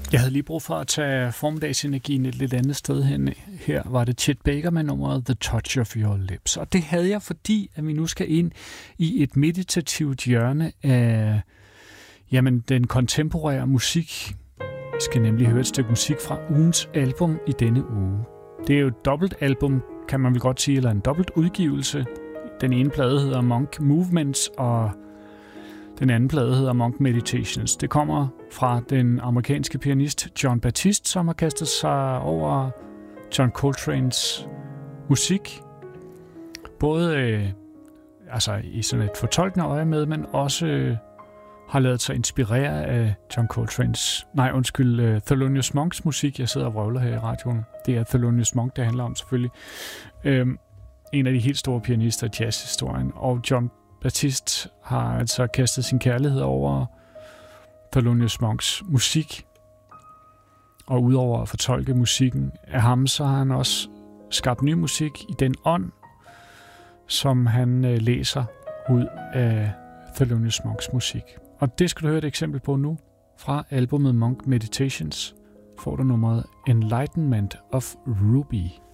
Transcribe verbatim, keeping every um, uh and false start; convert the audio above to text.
Jeg havde lige brug for at tage formiddagsenergien et lidt andet sted hen. Her var det Chet Baker med nummeret The Touch of Your Lips. Og det havde jeg, fordi at vi nu skal ind i et meditativt hjørne af jamen, den kontemporære musik. Vi skal nemlig høre et stykke musik fra ugens album i denne uge. Det er jo et dobbelt album, kan man vel godt sige, eller en dobbelt udgivelse. Den ene plade hedder Monk Movements, og den anden plade hedder Monk Meditations. Det kommer fra den amerikanske pianist Jon Batiste, som har kastet sig over John Coltranes musik. Både øh, altså i sådan et fortolkende øje med, men også øh, har lavet sig inspirere af John Coltranes, nej undskyld, uh, Thelonious Monks musik. Jeg sidder og vrøvler her i radioen. Det er Thelonious Monk, det handler om selvfølgelig. Øhm, en af de helt store pianister i jazzhistorien. Og Jon Batiste har altså kastet sin kærlighed over Thelonious Monks musik. Og udover at fortolke musikken af ham, så har han også skabt ny musik i den ånd, som han øh, læser ud af Thelonious Monks musik. Og det skal du høre et eksempel på nu. Fra albumet Monk Meditations får du nummeret Enlightenment of Ruby.